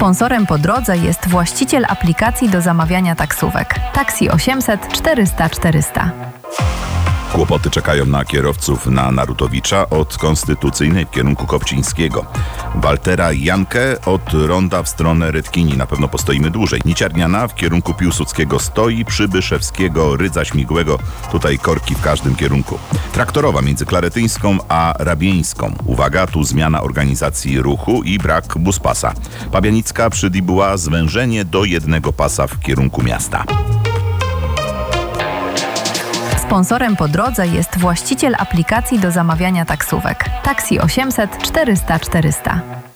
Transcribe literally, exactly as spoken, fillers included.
Sponsorem po drodze jest właściciel aplikacji do zamawiania taksówek Taxi osiemset czterysta czterysta. Kłopoty czekają na kierowców na Narutowicza od Konstytucyjnej w kierunku Kopcińskiego. Waltera Jankę od ronda w stronę Rydkini. Na pewno postoimy dłużej. Niciarniana w kierunku Piłsudskiego stoi, Przybyszewskiego, Rydza Śmigłego. Tutaj korki w każdym kierunku. Traktorowa między Klaretyńską a Rabieńską. Uwaga, tu zmiana organizacji ruchu i brak buspasa. Pabianicka przy Dibuła zwężenie do jednego pasa w kierunku miasta. Sponsorem po drodze jest właściciel aplikacji do zamawiania taksówek Taxi osiemset czterysta czterysta.